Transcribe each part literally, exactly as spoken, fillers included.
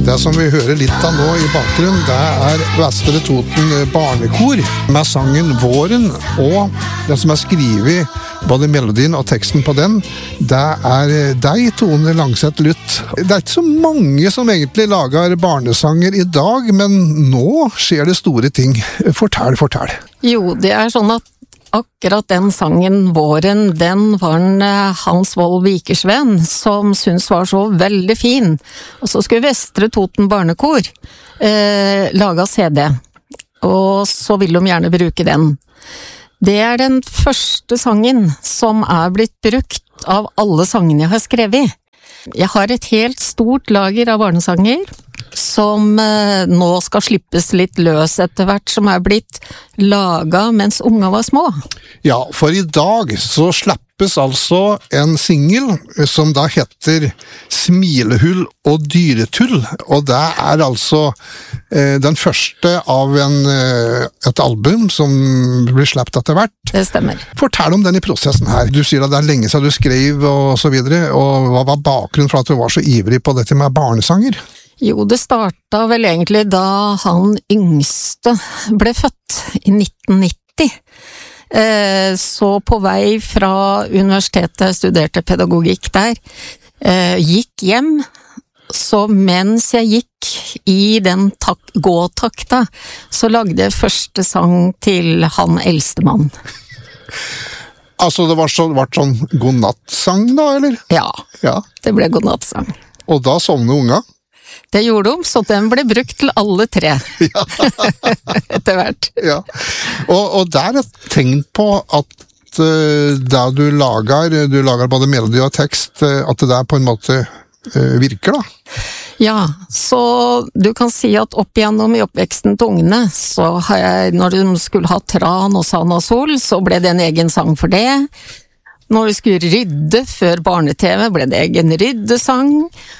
Det som vi hører litt av nå i bakgrunnen, det er Vestre Toten barnekor med sangen Våren, og det som er skrevet, både melodien og teksten på den, det er deg, Tone Langseth Luth. Det er ikke så mange som egentlig lager barnesanger i dag, men nå skjer det store ting. Fortell, fortell. Jo, det er sånn at akkurat den sangen Våren, den var en Hans Wold Vikersven som syntes var så veldig fin. Og så skulle Vestre Toten barnekor eh, lage C D, og så vil de gjerne bruke den. Det er den første sangen som er blitt brukt av alle sangene jeg har skrevet. Jeg har et helt stort lager av barnesanger som eh, nå skal slippes litt løs etter hvert, som er blitt laget mens unga var små. Ja, for i dag så slappes altså en single som da heter Smilehull og dyretull, og det er altså eh, den første av en, eh, et album som blir slappet etter hvert. Det stemmer. Fortell om den i prosessen her. Du sier at det er lenge siden du skrev og så videre, og hva var bakgrunnen for at du var så ivrig på dette med barnesanger? Jo, det starta vel egentlig da han yngste ble født i nitten nitti. Eh, så på vei fra universitetet, studerte pedagogikk der, eh, gikk hjem, så mens jeg gikk i den tak gåtakta, så lagde jeg første sang til han eldste mann. Altså det var så, var sånn godnattsang da, eller? Ja, Ja. det ble godnattsang. Og da sovne unga? Det gjorde de, så den ble brukt til alle tre. Ja. Etter hvert. Ja. Og, og der er et tegn på at uh, det du lager, du lager både melodi og tekst, uh, at det der på en måte uh, virker da. Ja, så du kan si at opp igjennom i oppveksten til ungene, så har jeg, når de skulle ha Tran og Sand og Sol, så ble det en egen sang for det. Når de skulle rydde før barne-TV, ble det egen ryddesang.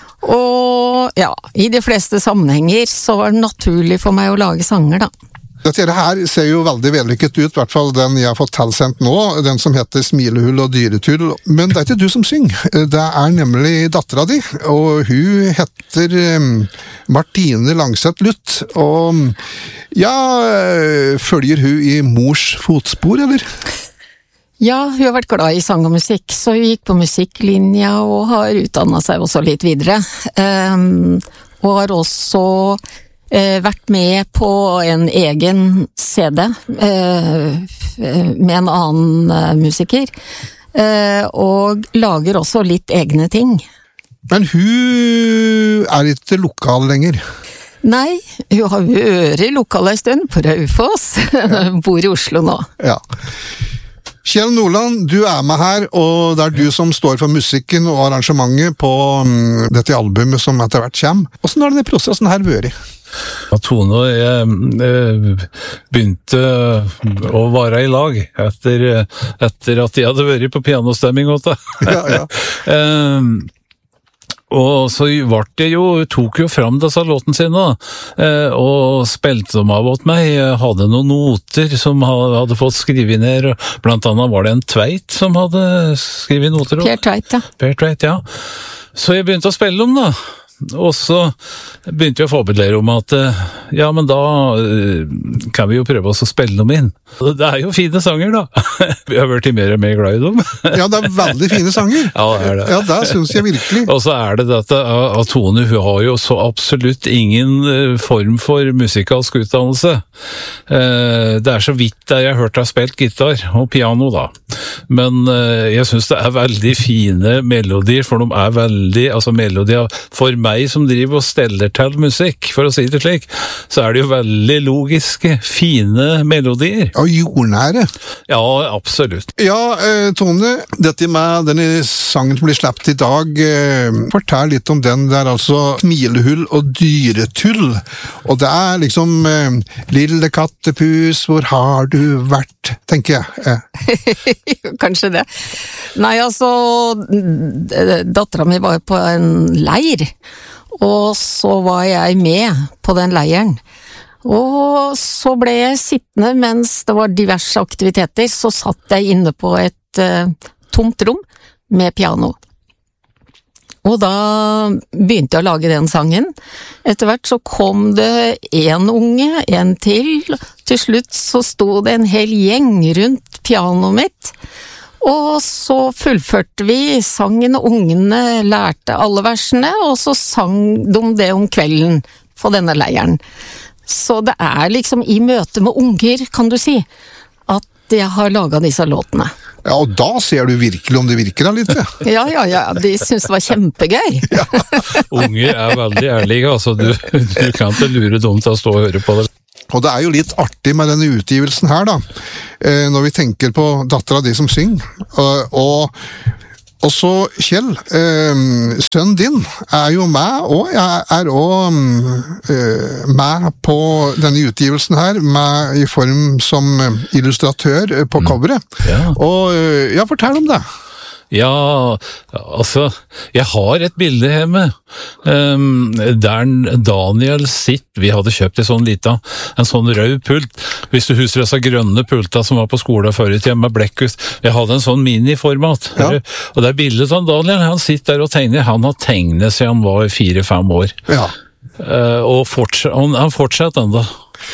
Og ja, i de fleste sammenhenger så var det naturlig for meg å lage sanger da. Dette her ser jo veldig vellykket ut, i hvert fall den jeg har fått tilsendt nå, den som heter Smilehull og dyretull. Men det er ikke du som synger, det er nemlig dattera di, og hun heter Martine Langseth Luth, og ja, følger hun i mors fotspor, eller? Ja, hun har vært glad i sang og musikk, så hun gikk på musikklinja og har utdannet seg også litt videre. Um, og har også uh, vært med på en egen C D uh, med en annen uh, musiker, uh, og lager også litt egne ting. Men hun er ikke lokal lenger? Nei, hun har vært lokal en stund på Raufoss, hun bor i Oslo nå. Ja. Kjell Nordland, du er med her, og det er du som står for musikken og arrangementet på um, dette albumet som etter hvert kommer. Hvordan har denne prosessen her vært? Ja, Tone og jeg eh, begynte å være i lag etter, etter at jeg hadde vært på pianostemming. Ja, ja. um, Og så ble det jo, tok jo fram disse låtene sine, eh, og spilte dem av åt meg. Jeg hadde noen noter som hadde fått skrive ned, og blant annet var det en Tveit som hadde skrivet noter. Per Tveit, ja. Per Tveit, ja. Så jeg begynte å spille dem da. Og så begynte jeg å forberede om at ja, men da kan vi jo prøve oss å spille dem inn. Det er jo fine sanger da. Vi har vært mer og mer glad i dem. Ja, det er veldig fine sanger. Ja, det er det. Ja, det synes jeg virkelig. Og så er det dette at Tone, hun har jo så absolutt ingen form for musikalsk utdannelse. Det er så vidt der jeg har hørt henne spilt gitar og piano da. Men jeg synes det er veldig fine melodier, for de er veldig, altså melodier for meg som driver og steller til musikk, for å si det slik, så er det jo veldig logiske, fine melodier. Og jordnære. Ja, absolutt. Ja, eh, Tone, dette med denne sangen som blir slappet i dag, eh, fortell litt om den der, altså Smilehull og dyretull. Og det er liksom eh, lille kattepus, hvor har du vært, tenker jeg. Eh. Kanskje det. Nei, altså, datteren min var på en leir, og så var jeg med på den leiren. Og så ble jeg sittende mens det var diverse aktiviteter, så satt jeg inne på et uh, tomt rom med piano. Og da begynte jeg å lage den sangen. Etter hvert så kom det en unge, en til. Til slutt så sto det en hel gjeng rundt pianoet mitt. Og så fullførte vi sangen, og ungene lærte alle versene, og så sang de det om kvelden på denne leiren. Så det er liksom i møte med unger, kan du si, at jeg har laget disse låtene. Ja, og da ser du virkelig om det virker da litt, ja. Ja, ja, ja, de synes det var kjempegøy. Ja. Unger er veldig ærlige, altså du, du kan ikke lure dem til å stå og høre på det. Og det er jo litt artig med denne utgivelsen her da, eh, når vi tenker på dattera di som synger, og, og Og så, Kjell, eh, sønnen din er jo med, og jeg er også eh, med på denne utgivelsen her, med i form som illustratør på coveret. Mm. Ja. Og ja, fortell om det. Ja, altså, jeg har et bilde hjemme, um, der Daniel sitt, vi hadde kjøpt en sånn lita, en sånn rød pult, hvis du husker disse grønne pulta som var på skolen før i tiden med blekkhus, jeg hadde en sånn mini-format, ja. Og det er bildet av Daniel, han sitter der og tegner, han har tegnet siden han var fire-fem år, ja. uh, og fortsatt, han, han fortsetter enda.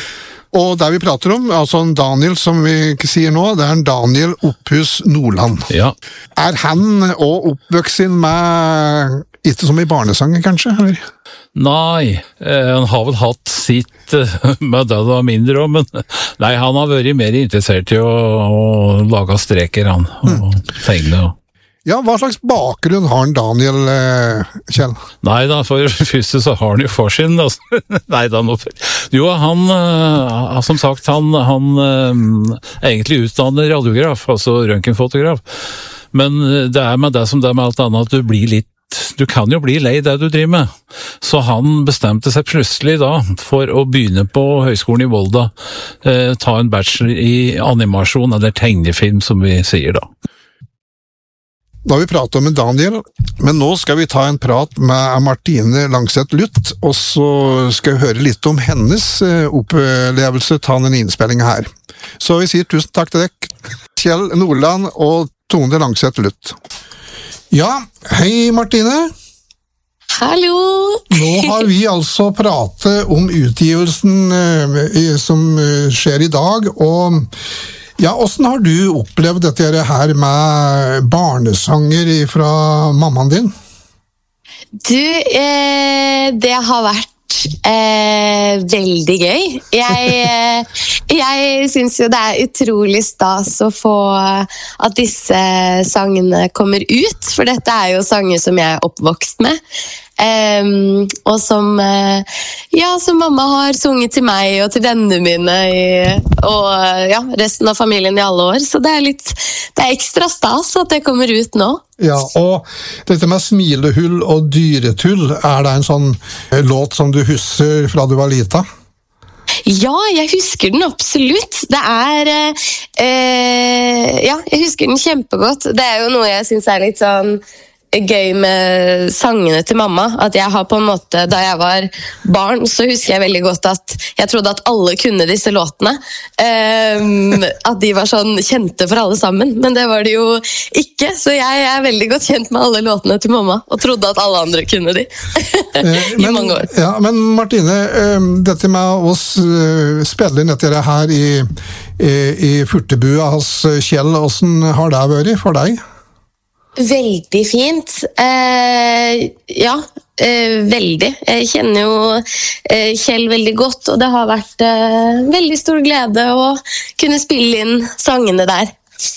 Og der vi prater om, altså en Daniel som vi ikke sier nå, det er en Daniel Opphus Nordland. Ja. Er han også oppvøksin med, ikke som i barnesanger kanskje, eller? Nei, eh, han har vel hatt sitt eh, med det det var mindre om, men nei, han har vært mer interessert i å, å lage streker, han, og mm. tegne. Ja, hva slags bakgrunn har han Daniel, eh, Kjell? Nei da, for første så har han jo forsyn, altså. Nei da, nå. Jo, han, uh, som sagt, han, han uh, egentlig utdanner radiograf, altså røntgenfotograf. Men det er med det som det er med alt annet, at du blir litt du kan jo bli lei det du driver med. Så han bestemte seg plutselig da for å begynne på Høgskolen i Volda, eh, ta en bachelor i animasjon, eller tegnefilm som vi sier da. Da har vi pratet om Daniel, men nå skal vi ta en prat med Martine Langseth Luth, og så skal vi høre litt om hennes opplevelse av denne innspillingen her. Så vi sier tusen takk til deg, Kjell Nordland og Tone Langseth Luth. Ja, hei Martine. Hallo! Nå har vi altså pratet om utgivelsen eh, som skjer i dag, og ja, hvordan har du opplevd dette her med barnesanger fra mammaen din? Du, eh, det har vært eh, veldig gøy. Jeg, eh, jeg synes jo det er utrolig stas å få at disse sangene kommer ut, for dette er jo sanger som jeg er oppvokst med. Um, og som uh, ja, som mamma har sunget til meg og til vennene mine i, og uh, ja, resten av familien i alle år, så det er litt det er ekstra stas at det kommer ut nå. Ja, og dette med smilehull og dyretull, er det en sånn låt som du husker fra du var lita? Ja, jeg husker den absolutt. Det er uh, ja, jeg husker den kjempegodt. Det er jo noe jeg synes er litt sånn gøy med sangene til mamma, at jeg har på en måte, da jeg var barn, så husker jeg veldig godt at jeg trodde at alle kunne disse låtene, um, at de var sånn kjente for alle sammen, men det var de jo ikke, så jeg er veldig godt kjent med alle låtene til mamma, og trodde at alle andre kunne de, i men, mange år. Ja, men Martine, dette med oss spille inn dette her i, i, i Furtebua hos Kjell, hvordan har det vært for deg? Veldig fint. Eh, ja, eh, veldig. Jeg kjenner jo eh, Kjell veldig godt, og det har vært eh, veldig stor glede å kunne spille inn sangene der.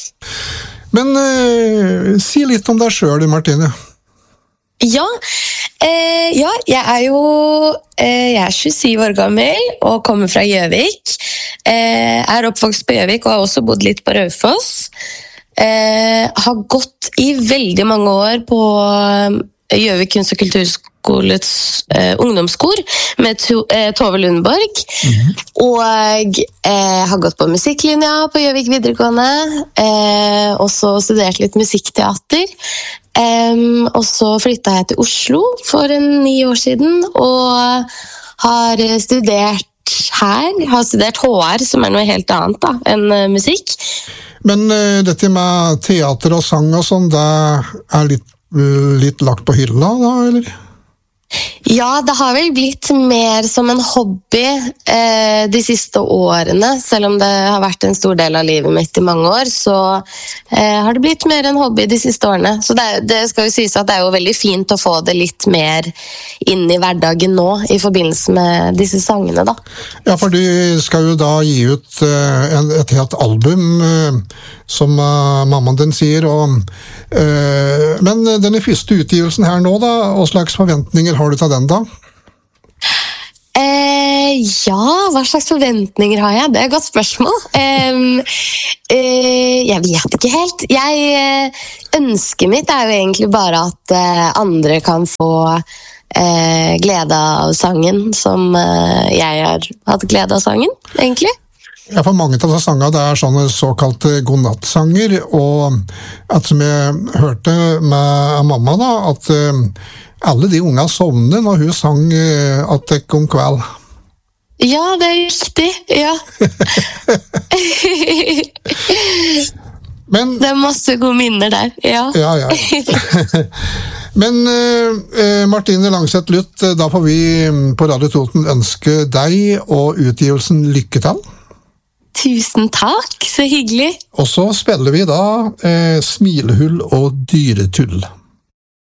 Men eh, si litt om deg selv, Martine. Ja, eh, ja, jeg er jo eh, jeg er tjuesyv år gammel og kommer fra Gjøvik. Eh, er oppvokst på Gjøvik og har også bodd litt på Raufoss. Eh, har gått i veldig mange år på Gjøvik kunst- og kulturskolets eh, ungdomskor med to, eh, Tove Lundborg, mm-hmm. og eh, har gått på musikklinja på Gjøvik videregående, eh, og så studert litt musikkteater, eh, og så flyttet jeg til Oslo for en ni år siden, og har studert her, har studert H R, som er noe helt annet da, enn uh, musikk. Men uh, dette med teater og sang og sånn, det er litt litt lagt på hylla da, eller? Ja, det har vel blitt mer som en hobby eh, de siste årene. Selv om det har vært en stor del av livet mitt i mange år, så eh, har det blitt mer en hobby de siste årene. Så det, er, det skal jo sies at det er jo veldig fint å få det litt mer inn i hverdagen nå, i forbindelse med disse sangene, da. Ja, for du skal jo da gi ut eh, en, et helt album, eh, som uh, mammaen din sier, og, uh, men denne første utgivelsen her nå da, hva slags forventninger har du til den da? Eh, ja, hva slags forventninger har jeg? Det er et godt spørsmål. Um, uh, jeg vet ikke helt. Jeg, uh, ønsket mitt er jo egentlig bare at uh, andre kan få uh, glede av sangen, som uh, jeg har hatt glede av sangen, egentlig. Ja, for mange av disse sangene det er sånne såkalte godnattsanger, og at som jeg hørte med mamma da, at uh, alle de unge sovner når hun sang uh, at det kom kveld. Ja, det er riktig, ja. Men, det er masse gode minner der, ja. Ja, ja. Men uh, Martine Langseth Luth, da får vi på Radio Toten ønske deg og utgivelsen lykke til. Tusen takk, så hyggelig. Og så spiller vi da eh, Smilehull og Dyretull.